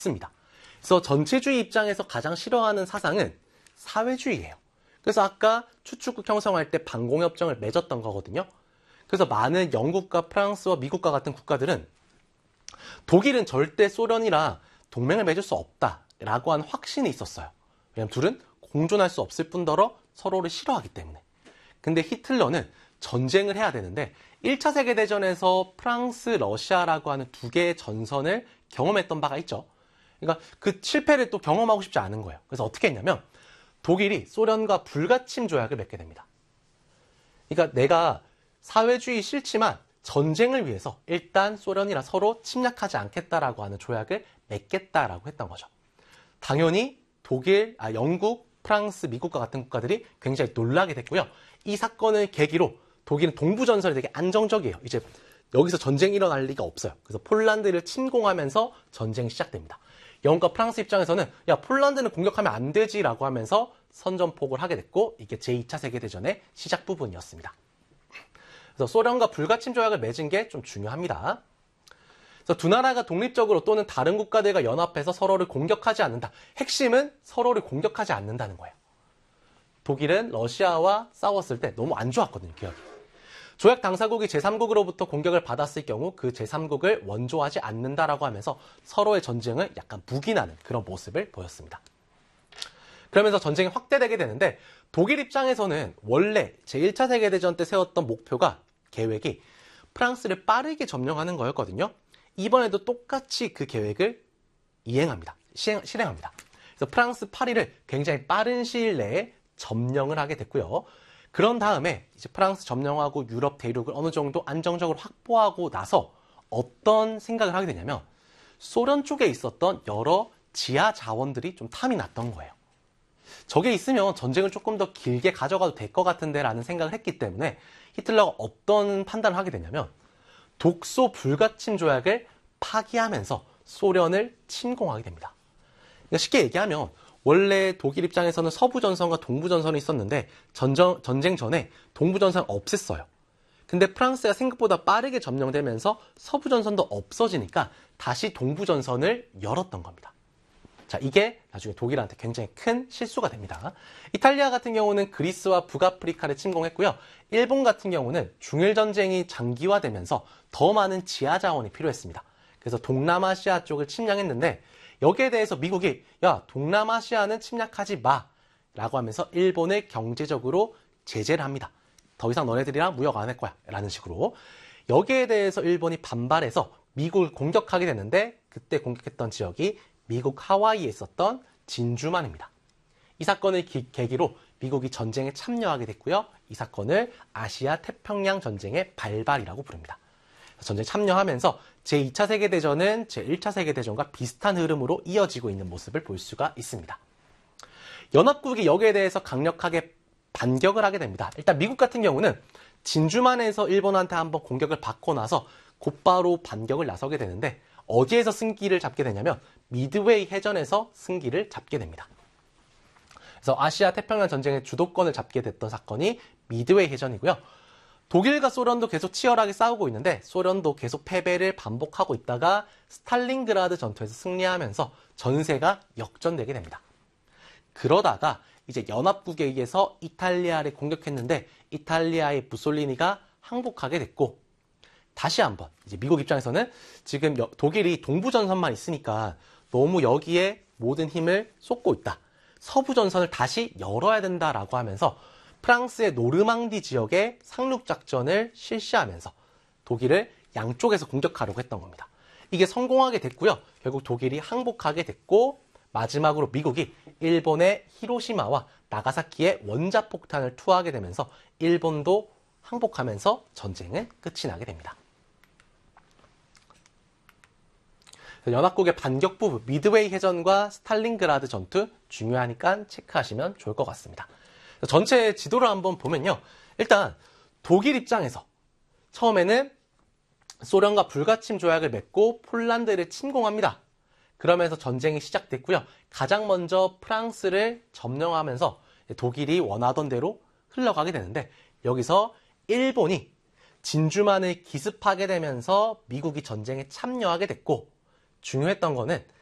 있습니다. 그래서 전체주의 입장에서 가장 싫어하는 사상은 사회주의예요. 그래서 아까 추축국 형성할 때 반공협정을 맺었던 거거든요. 그래서 많은 영국과 프랑스와 미국과 같은 국가들은 독일은 절대 소련이랑 동맹을 맺을 수 없다라고 한 확신이 있었어요. 왜냐하면 둘은 공존할 수 없을 뿐더러 서로를 싫어하기 때문에. 근데 히틀러는 전쟁을 해야 되는데 1차 세계대전에서 프랑스, 러시아라고 하는 두 개의 전선을 경험했던 바가 있죠. 그러니까 그 실패를 또 경험하고 싶지 않은 거예요. 그래서 어떻게 했냐면 독일이 소련과 불가침 조약을 맺게 됩니다. 그러니까 내가 사회주의 싫지만 전쟁을 위해서 일단 소련이랑 서로 침략하지 않겠다라고 하는 조약을 맺겠다라고 했던 거죠. 당연히 영국, 프랑스, 미국과 같은 국가들이 굉장히 놀라게 됐고요. 이 사건을 계기로 독일은 동부전선이 되게 안정적이에요. 이제 여기서 전쟁이 일어날 리가 없어요. 그래서 폴란드를 침공하면서 전쟁이 시작됩니다. 영국과 프랑스 입장에서는 야, 폴란드는 공격하면 안 되지라고 하면서 선전포고를 하게 됐고 이게 제2차 세계대전의 시작 부분이었습니다. 그래서 소련과 불가침 조약을 맺은 게 좀 중요합니다. 그래서 두 나라가 독립적으로 또는 다른 국가들과 연합해서 서로를 공격하지 않는다. 핵심은 서로를 공격하지 않는다는 거예요. 독일은 러시아와 싸웠을 때 너무 안 좋았거든요, 기억이. 조약 당사국이 제3국으로부터 공격을 받았을 경우 그 제3국을 원조하지 않는다라고 하면서 서로의 전쟁을 약간 묵인하는 그런 모습을 보였습니다. 그러면서 전쟁이 확대되게 되는데 독일 입장에서는 원래 제1차 세계대전 때 세웠던 계획이 프랑스를 빠르게 점령하는 거였거든요. 이번에도 똑같이 그 계획을 실행합니다. 그래서 프랑스 파리를 굉장히 빠른 시일 내에 점령을 하게 됐고요. 그런 다음에 이제 프랑스 점령하고 유럽 대륙을 어느 정도 안정적으로 확보하고 나서 어떤 생각을 하게 되냐면 소련 쪽에 있었던 여러 지하 자원들이 좀 탐이 났던 거예요. 저게 있으면 전쟁을 조금 더 길게 가져가도 될 것 같은데 라는 생각을 했기 때문에 히틀러가 어떤 판단을 하게 되냐면 독소 불가침 조약을 파기하면서 소련을 침공하게 됩니다. 그러니까 쉽게 얘기하면 원래 독일 입장에서는 서부전선과 동부전선이 있었는데 전쟁 전에 동부전선을 없앴어요. 근데 프랑스가 생각보다 빠르게 점령되면서 서부전선도 없어지니까 다시 동부전선을 열었던 겁니다. 자, 이게 나중에 독일한테 굉장히 큰 실수가 됩니다. 이탈리아 같은 경우는 그리스와 북아프리카를 침공했고요. 일본 같은 경우는 중일전쟁이 장기화되면서 더 많은 지하 자원이 필요했습니다. 그래서 동남아시아 쪽을 침략했는데 여기에 대해서 미국이 야, 동남아시아는 침략하지 마 라고 하면서 일본을 경제적으로 제재를 합니다. 더 이상 너네들이랑 무역 안 할 거야 라는 식으로. 여기에 대해서 일본이 반발해서 미국을 공격하게 되는데 그때 공격했던 지역이 미국 하와이에 있었던 진주만입니다. 이 사건을 계기로 미국이 전쟁에 참여하게 됐고요. 이 사건을 아시아 태평양 전쟁의 발발이라고 부릅니다. 전쟁에 참여하면서 제2차 세계대전은 제1차 세계대전과 비슷한 흐름으로 이어지고 있는 모습을 볼 수가 있습니다. 연합국이 여기에 대해서 강력하게 반격을 하게 됩니다. 일단 미국 같은 경우는 진주만에서 일본한테 한번 공격을 받고 나서 곧바로 반격을 나서게 되는데 어디에서 승기를 잡게 되냐면 미드웨이 해전에서 승기를 잡게 됩니다. 그래서 아시아 태평양 전쟁의 주도권을 잡게 됐던 사건이 미드웨이 해전이고요. 독일과 소련도 계속 치열하게 싸우고 있는데 소련도 계속 패배를 반복하고 있다가 스탈린그라드 전투에서 승리하면서 전세가 역전되게 됩니다. 그러다가 이제 연합국에 의해서 이탈리아를 공격했는데 이탈리아의 무솔리니가 항복하게 됐고 다시 한번 이제 미국 입장에서는 지금 독일이 동부전선만 있으니까 너무 여기에 모든 힘을 쏟고 있다. 서부전선을 다시 열어야 된다라고 하면서 프랑스의 노르망디 지역에 상륙작전을 실시하면서 독일을 양쪽에서 공격하려고 했던 겁니다. 이게 성공하게 됐고요. 결국 독일이 항복하게 됐고 마지막으로 미국이 일본의 히로시마와 나가사키에 원자폭탄을 투하하게 되면서 일본도 항복하면서 전쟁은 끝이 나게 됩니다. 연합국의 반격 부분, 미드웨이 해전과 스탈린그라드 전투 중요하니까 체크하시면 좋을 것 같습니다. 전체 지도를 한번 보면요. 일단 독일 입장에서 처음에는 소련과 불가침 조약을 맺고 폴란드를 침공합니다. 그러면서 전쟁이 시작됐고요. 가장 먼저 프랑스를 점령하면서 독일이 원하던 대로 흘러가게 되는데 여기서 일본이 진주만을 기습하게 되면서 미국이 전쟁에 참여하게 됐고 중요했던 거는